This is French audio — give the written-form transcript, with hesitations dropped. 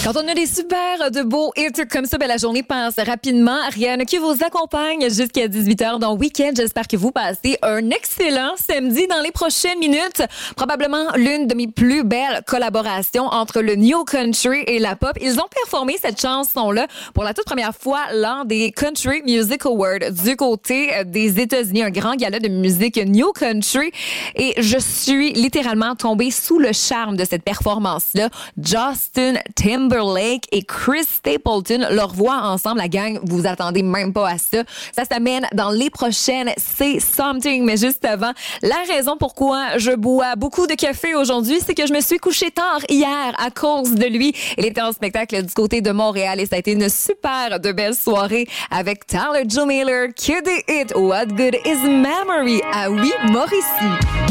Quand on a des super de beaux hits comme ça, la journée passe rapidement. Ariane qui vous accompagne jusqu'à 18h dans Week-end. J'espère que vous passez un excellent samedi dans les prochaines minutes. Probablement l'une de mes plus belles collaborations entre le New Country et la pop. Ils ont performé cette chanson-là pour la toute première fois lors des Country Music Awards du côté des États-Unis. Un grand gala de musique New Country. Et je suis littéralement tombée sous le charme de cette performance-là. Justin Timberlake et Chris Stapleton, leur voix ensemble, la gang, vous attendez même pas à ça. Ça s'amène dans les prochaines C'est Something. Mais juste avant, la raison pourquoi je bois beaucoup de café aujourd'hui, c'est que je me suis couchée tard hier à cause de lui. Il était en spectacle du côté de Montréal et ça a été une super de belle soirée avec Tyler Joe Miller, que des hits What Good Is Memory. Ah oui, Mauricie.